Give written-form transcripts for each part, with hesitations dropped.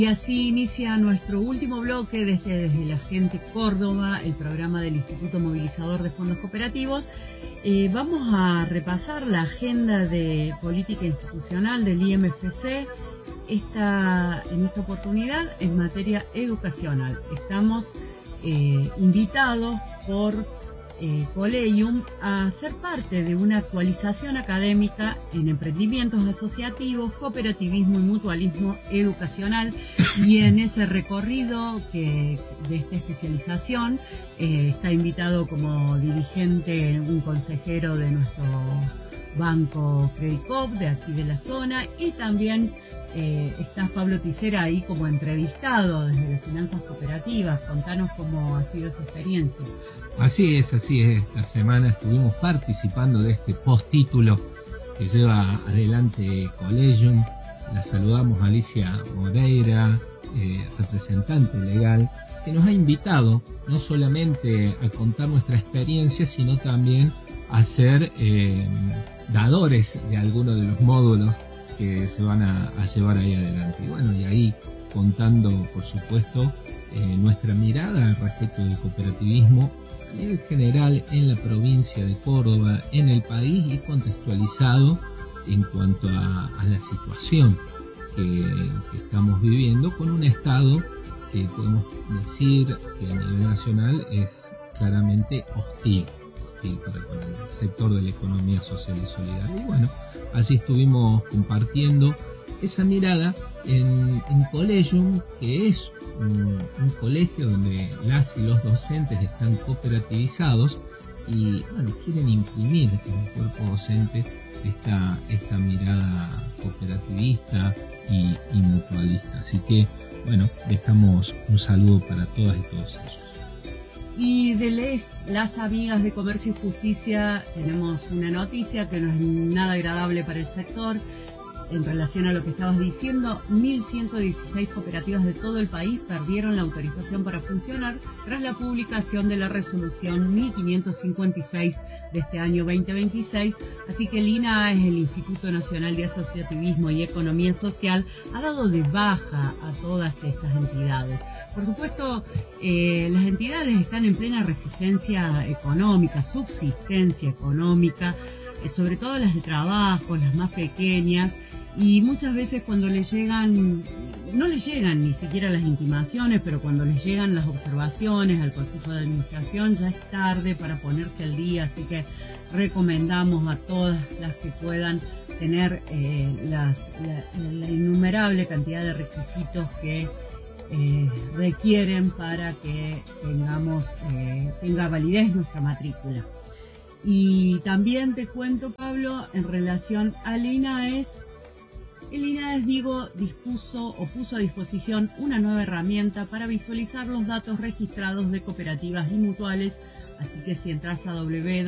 Y así inicia nuestro último bloque desde la Gente Córdoba, el programa del Instituto Movilizador de Fondos Cooperativos. Vamos a repasar la agenda de política institucional del IMFC. En esta oportunidad en materia educacional. Estamos invitados por Collegium a ser parte de una actualización académica en emprendimientos asociativos, cooperativismo y mutualismo educacional, y en ese recorrido de esta especialización está invitado como dirigente un consejero de nuestro banco Credit Coop de aquí de la zona, y también está Pablo Ticera ahí como entrevistado desde las finanzas cooperativas. Contanos cómo ha sido esa experiencia. Así es. Esta semana estuvimos participando de este postítulo que lleva adelante Collegium. La saludamos a Alicia Moreira, representante legal, que nos ha invitado no solamente a contar nuestra experiencia, sino también a ser dadores de algunos de los módulos que se van a llevar ahí adelante. Y bueno, y ahí contando, por supuesto, nuestra mirada respecto del cooperativismo a nivel general en la provincia de Córdoba, en el país, y contextualizado en cuanto a la situación que estamos viviendo, con un Estado que podemos decir que a nivel nacional es claramente hostil para con el sector de la economía social y solidaria. Y bueno, allí estuvimos compartiendo esa mirada en Collegium, que es un colegio donde las y los docentes están cooperativizados y bueno, quieren imprimir en el cuerpo docente esta mirada cooperativista y mutualista. Así que bueno, dejamos un saludo para todas y todos ellos. Y de las amigas de Comercio y Justicia tenemos una noticia que no es nada agradable para el sector. En relación a lo que estabas diciendo, 1.116 cooperativas de todo el país perdieron la autorización para funcionar tras la publicación de la resolución 1556 de este año 2026. Así que el INAS, el Instituto Nacional de Asociativismo y Economía Social, ha dado de baja a todas estas entidades. Por supuesto, las entidades están en plena resistencia económica, subsistencia económica, sobre todo las de trabajo, las más pequeñas. Y muchas veces cuando no les llegan ni siquiera las intimaciones, pero cuando les llegan las observaciones al Consejo de Administración ya es tarde para ponerse al día, así que recomendamos a todas las que puedan tener la innumerable cantidad de requisitos que requieren para que tenga validez nuestra matrícula. Y también te cuento, Pablo, en relación al INAES, el INAES, puso a disposición una nueva herramienta para visualizar los datos registrados de cooperativas y mutuales. Así que si entras a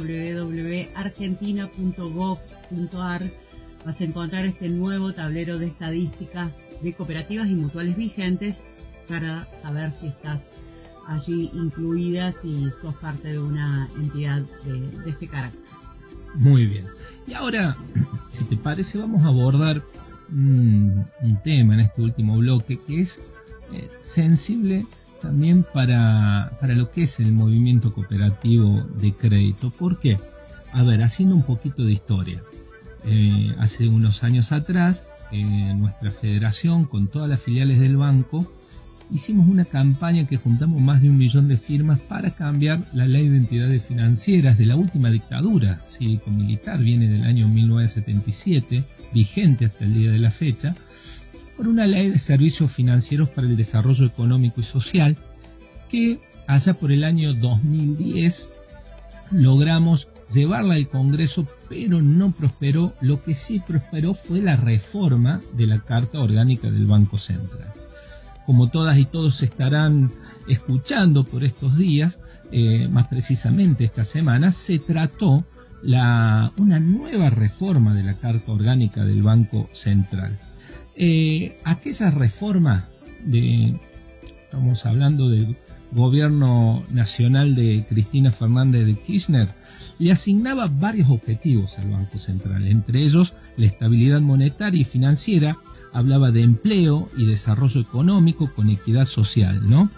www.argentina.gov.ar vas a encontrar este nuevo tablero de estadísticas de cooperativas y mutuales vigentes para saber si estás allí incluida, si sos parte de una entidad de este carácter. Muy bien. Y ahora, si te parece, vamos a abordar un tema en este último bloque que es sensible también para lo que es el movimiento cooperativo de crédito. ¿Por qué? A ver, haciendo un poquito de historia. Hace unos años atrás, nuestra federación, con todas las filiales del banco, hicimos una campaña que juntamos más de 1 millón de firmas para cambiar la ley de entidades financieras de la última dictadura cívico-militar, viene del año 1977, vigente hasta el día de la fecha, por una ley de servicios financieros para el desarrollo económico y social que allá por el año 2010 logramos llevarla al Congreso, pero no prosperó. Lo que sí prosperó fue la reforma de la Carta Orgánica del Banco Central. Como todas y todos estarán escuchando por estos días, más precisamente esta semana, se trató una nueva reforma de la Carta Orgánica del Banco Central. Aquella reforma estamos hablando del gobierno nacional de Cristina Fernández de Kirchner, le asignaba varios objetivos al Banco Central, entre ellos la estabilidad monetaria y financiera, hablaba de empleo y desarrollo económico con equidad social, ¿no?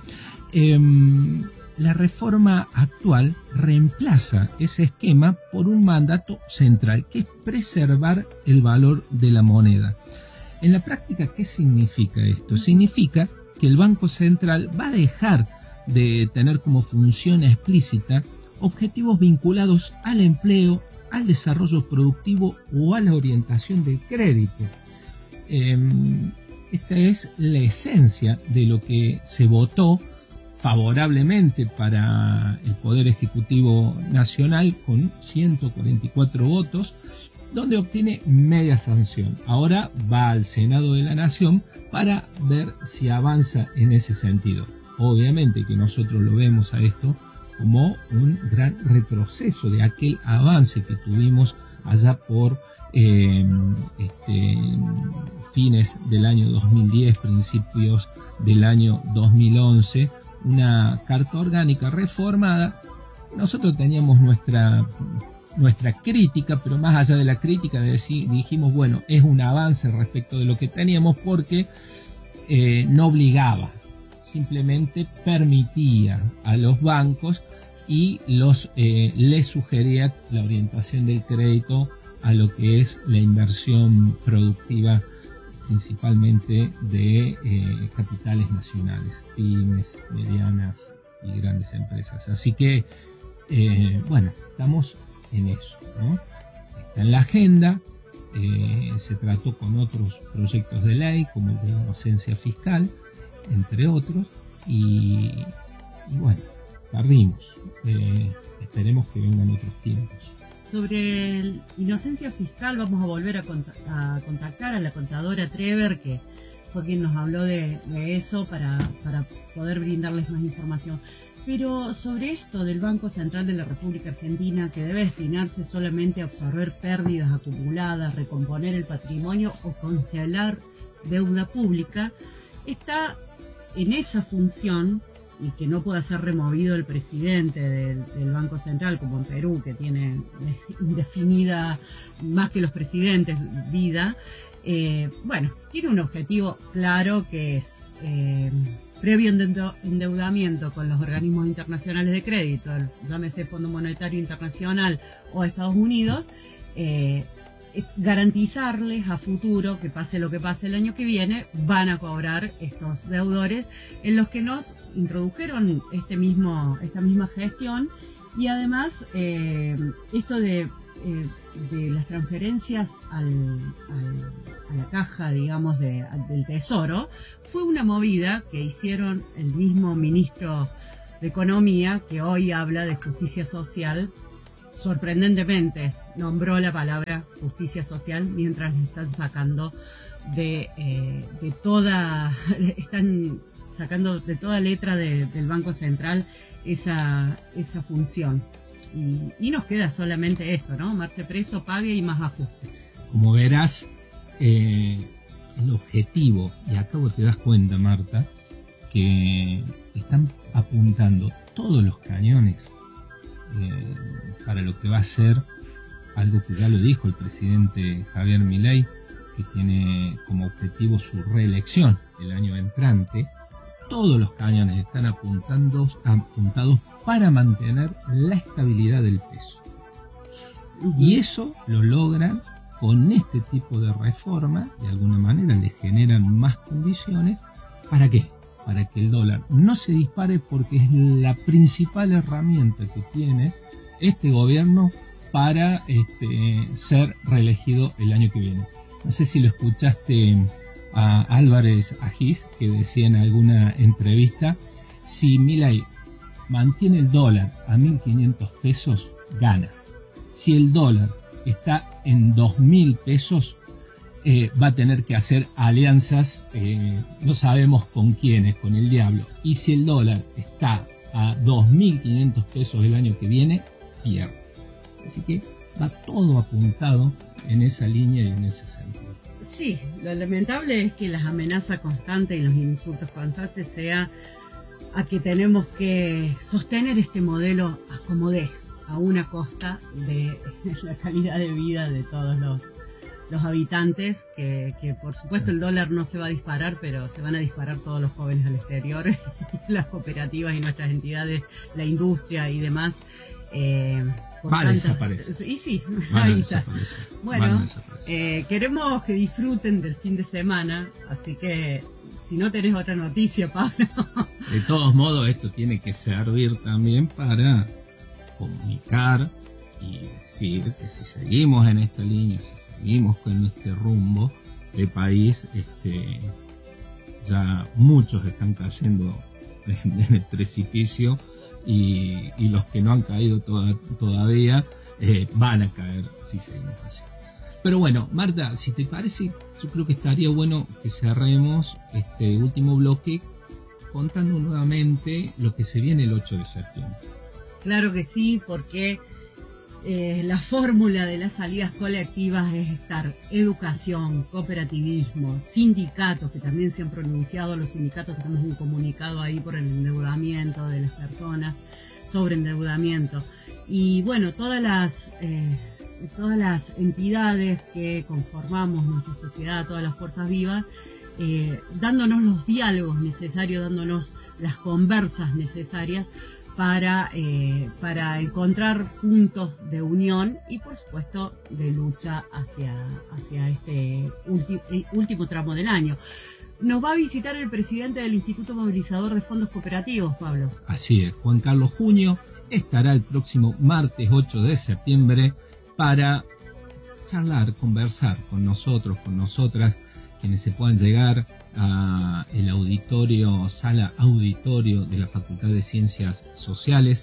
La reforma actual reemplaza ese esquema por un mandato central, que es preservar el valor de la moneda. En la práctica, ¿qué significa esto? Significa que el Banco Central va a dejar de tener como función explícita objetivos vinculados al empleo, al desarrollo productivo o a la orientación del crédito. Esta es la esencia de lo que se votó favorablemente para el Poder Ejecutivo Nacional con 144 votos, donde obtiene media sanción. Ahora va al Senado de la Nación para ver si avanza en ese sentido. Obviamente que nosotros lo vemos a esto como un gran retroceso de aquel avance que tuvimos allá por fines del año 2010, principios del año 2011, una carta orgánica reformada. Nosotros teníamos nuestra crítica, pero más allá de la crítica dijimos, bueno, es un avance respecto de lo que teníamos, porque no obligaba, simplemente permitía a los bancos y les sugería la orientación del crédito a lo que es la inversión productiva, principalmente de capitales nacionales, pymes, medianas y grandes empresas. Así que, bueno, estamos en eso, ¿no? Está en la agenda, se trató con otros proyectos de ley, como el de inocencia fiscal, entre otros, y bueno, tardimos, esperemos que vengan otros tiempos. Sobre inocencia fiscal vamos a volver a contactar a la contadora Trever, que fue quien nos habló de eso para poder brindarles más información. Pero sobre esto del Banco Central de la República Argentina, que debe destinarse solamente a absorber pérdidas acumuladas, recomponer el patrimonio o cancelar deuda pública, está en esa función, y que no pueda ser removido el presidente del Banco Central, como en Perú, que tiene indefinida, más que los presidentes, vida. Bueno, tiene un objetivo claro, que es previo endeudamiento con los organismos internacionales de crédito, llámese Fondo Monetario Internacional o Estados Unidos, garantizarles a futuro, que pase lo que pase el año que viene, van a cobrar estos deudores en los que nos introdujeron esta misma gestión. Y además esto de las transferencias a la caja, digamos, del Tesoro, fue una movida que hicieron el mismo ministro de Economía, que hoy habla de justicia social. Sorprendentemente nombró la palabra justicia social mientras le están sacando están sacando de toda letra del Banco Central esa función. Y nos queda solamente eso, ¿no? Marche preso, pague y más ajuste. Como verás, el objetivo, y acá vos te das cuenta, Marta, que están apuntando todos los cañones para lo que va a ser algo que ya lo dijo el presidente Javier Milei, que tiene como objetivo su reelección el año entrante. Todos los cañones están apuntados para mantener la estabilidad del peso. Y eso lo logran con este tipo de reforma. De alguna manera le generan más condiciones. ¿Para qué? Para que el dólar no se dispare, porque es la principal herramienta que tiene este gobierno para ser reelegido el año que viene. No sé si lo escuchaste a Álvarez Agis, que decía en alguna entrevista, si Milei mantiene el dólar a 1.500 pesos, gana. Si el dólar está en 2.000 pesos, va a tener que hacer alianzas, no sabemos con quiénes, con el diablo. Y si el dólar está a 2.500 pesos el año que viene, pierde. Así que va todo apuntado en esa línea y en ese sentido. Sí, lo lamentable es que las amenazas constantes y los insultos constantes sea a que tenemos que sostener este modelo a como dé, a una costa de la calidad de vida de todos los habitantes, que por supuesto el dólar no se va a disparar, pero se van a disparar todos los jóvenes al exterior, las cooperativas y nuestras entidades, la industria y demás. Va a desaparecer. Y sí, ahí está. Bueno, queremos que disfruten del fin de semana, así que si no tenés otra noticia, Pablo. De todos modos, esto tiene que servir también para comunicar y decir que si seguimos en esta línea, si seguimos con este rumbo de país, ya muchos están cayendo en el precipicio y los que no han caído todavía van a caer si seguimos así. Pero bueno, Marta, si te parece, yo creo que estaría bueno que cerremos este último bloque contando nuevamente lo que se viene el 8 de septiembre. Claro que sí, porque la fórmula de las salidas colectivas es estar educación, cooperativismo, sindicatos, que también se han pronunciado, los sindicatos tenemos un comunicado ahí por el endeudamiento de las personas, sobre endeudamiento. Y bueno, todas las entidades que conformamos nuestra sociedad, todas las fuerzas vivas, dándonos los diálogos necesarios, dándonos las conversas necesarias para encontrar puntos de unión y por supuesto de lucha hacia este último tramo del año. Nos va a visitar el presidente del Instituto Movilizador de Fondos Cooperativos, Pablo. Así es, Juan Carlos Junio estará el próximo martes 8 de septiembre para charlar, conversar con nosotros, con nosotras, quienes se puedan llegar a el sala auditorio de la Facultad de Ciencias Sociales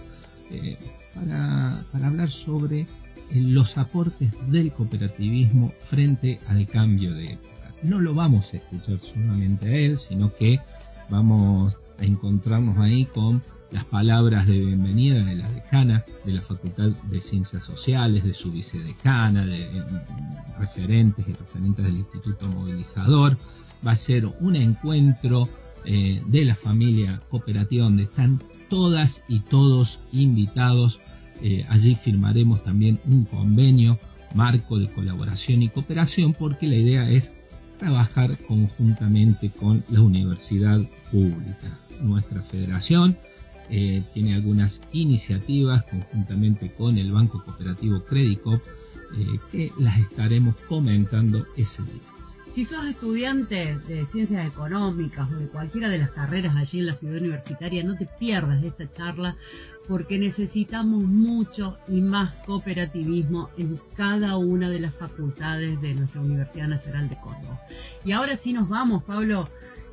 para hablar sobre los aportes del cooperativismo frente al cambio de época. No lo vamos a escuchar solamente a él, sino que vamos a encontrarnos ahí con las palabras de bienvenida de la decana de la Facultad de Ciencias Sociales, de su vicedecana, de referentes y referentes del Instituto Movilizador. Va a ser un encuentro de la familia cooperativa donde están todas y todos invitados. Allí firmaremos también un convenio marco de colaboración y cooperación, porque la idea es trabajar conjuntamente con la universidad pública. Nuestra federación tiene algunas iniciativas conjuntamente con el Banco Cooperativo Credicop que las estaremos comentando ese día. Si sos estudiante de ciencias económicas o de cualquiera de las carreras allí en la ciudad universitaria, no te pierdas de esta charla, porque necesitamos mucho y más cooperativismo en cada una de las facultades de nuestra Universidad Nacional de Córdoba. Y ahora sí nos vamos, Pablo,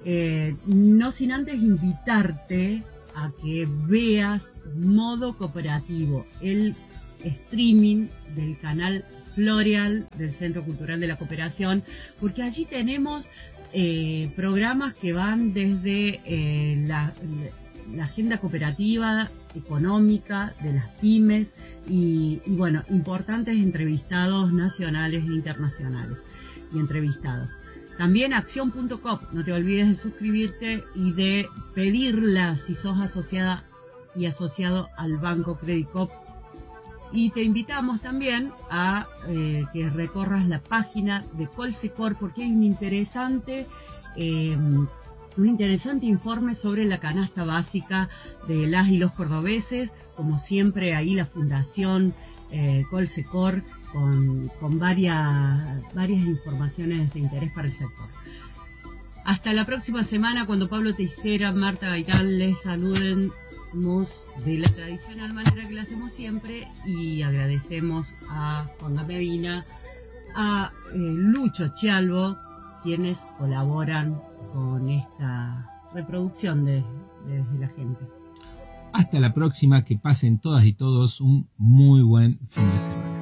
no sin antes invitarte a que veas Modo Cooperativo, el streaming del canal Florial del Centro Cultural de la Cooperación, porque allí tenemos programas que van desde la agenda cooperativa, económica, de las pymes y bueno, importantes entrevistados nacionales e internacionales y entrevistadas. También acción.com, no te olvides de suscribirte y de pedirla si sos asociada y asociado al Banco Credicop. Y te invitamos también a que recorras la página de Colsecor, porque hay un interesante informe sobre la canasta básica de las y los cordobeses. Como siempre, ahí la Fundación Colsecor con varias informaciones de interés para el sector. Hasta la próxima semana, cuando Pablo Teixeira, Marta Gaitán les saluden de la tradicional manera que lo hacemos siempre, y agradecemos a Juan Medina, a Lucho Chialvo, quienes colaboran con esta reproducción de la gente. Hasta la próxima, que pasen todas y todos un muy buen fin de semana.